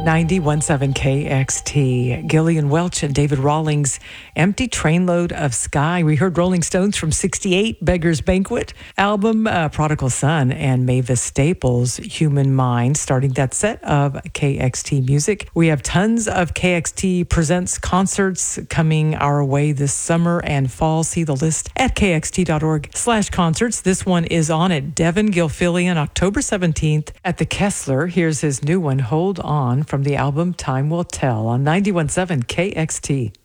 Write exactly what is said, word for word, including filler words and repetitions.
ninety-one point seven K X T. Gillian Welch and David Rawlings, Empty Trainload of Sky. We heard Rolling Stones from sixty-eight, Beggar's Banquet album, uh, Prodigal Son, and Mavis Staples' Human Mind, starting that set of K X T music. We have tons of K X T Presents concerts coming our way this summer and fall. See the list at kxt.org slash concerts. This one is on at Devin Gilfillian, October seventeenth at the Kessler. Here's his new one, Hold On, from the album Time Will Tell on ninety-one point seven K X T.